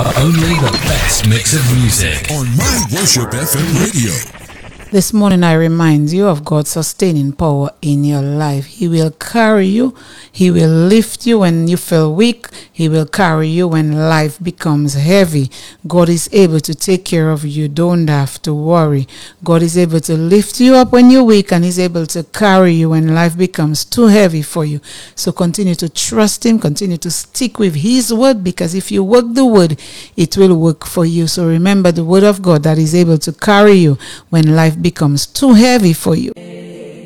Only the best mix of music on My Worship FM Radio. This morning I remind you of God's sustaining power in your life. He will carry you. He will lift you when you feel weak. He will carry you when life becomes heavy. God is able to take care of you. Don't have to worry. God is able to lift you up when you're weak, and He's able to carry you when life becomes too heavy for you. So continue to trust Him. Continue to stick with His word, because if you work the word, it will work for you. So remember the word of God that is able to carry you when life becomes too heavy for you.